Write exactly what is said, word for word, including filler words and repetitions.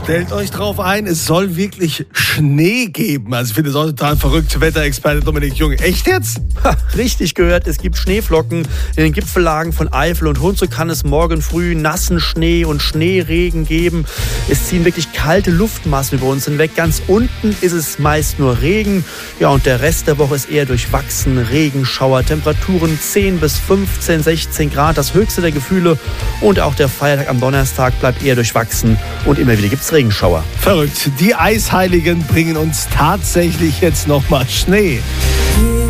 Stellt euch drauf ein, es soll wirklich Schnee geben. Also ich finde es auch total verrückt, Wetterexperte Dominik Jung. Echt jetzt? Ha, richtig gehört, es gibt Schneeflocken. In den Gipfellagen von Eifel und Hunsrück kann es morgen früh nassen Schnee und Schneeregen geben. Es ziehen wirklich kalte Luftmassen über uns hinweg. Ganz unten ist es meist nur Regen. Ja, und der Rest der Woche ist eher durchwachsen. Regenschauer, Temperaturen zehn bis fünfzehn, sechzehn Grad, das höchste der Gefühle. Und auch der Feiertag am Donnerstag bleibt eher durchwachsen. Und immer wieder gibt es Regenschauer. Verrückt. Die Eisheiligen bringen uns tatsächlich jetzt noch mal Schnee.